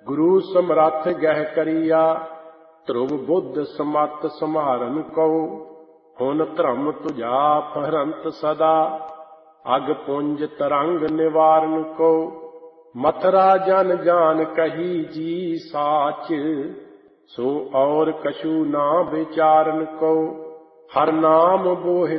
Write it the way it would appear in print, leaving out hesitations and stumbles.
ਗੁਰੂ ਸਮਰੱਥ ਗਹਿ ਕਰੀਆ, ਧਰੁਵ ਬੁੱਧ ਸਮਤ ਸੰਹਾਰਨ ਕਉ। ਹੁਣ ਧਰਮ ਤੁਝਾ ਫਹਰੰਤ ਸਦਾ, ਅਗ ਪੁੰਜ ਤਰੰਗ ਨਿਵਾਰਨ ਕਉ। ਮਥਰਾ ਜਨ ਜਾਨ ਕਹੀ ਜੀ ਸਾਚ, ਸੋ ਔਰ ਕਛੂ ਨਾ ਵਿਚਾਰਨ ਕਉ। ਹਰ ਨਾਮ ਬੋਹਿ